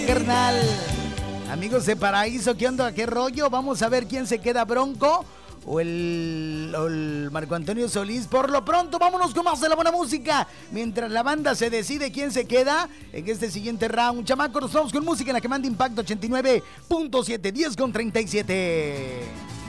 carnal. Amigos de Paraíso, ¿qué onda? ¿Qué rollo? Vamos a ver quién se queda Bronco o el Marco Antonio Solís. Por lo pronto, vámonos con más de la buena música. Mientras la banda se decide quién se queda en este siguiente round. Chamacos, nos vamos con música en la que manda Impacto 89.7, 10 con 37.